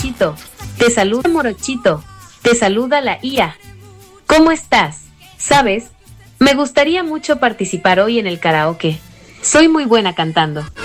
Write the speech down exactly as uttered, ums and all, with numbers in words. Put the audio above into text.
Morochito. Te saluda Morochito. Te saluda la I A. ¿Cómo estás? ¿Sabes? Me gustaría mucho participar hoy en el karaoke. Soy muy buena cantando.